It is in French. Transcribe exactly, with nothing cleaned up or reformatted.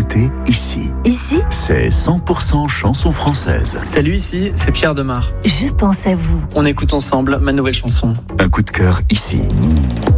écoutez Ici. Ici, C'est cent pour cent chansons françaises. Salut, ici, c'est Pierre Demar. je pense à vous. On écoute ensemble ma nouvelle chanson. Un coup de cœur ici.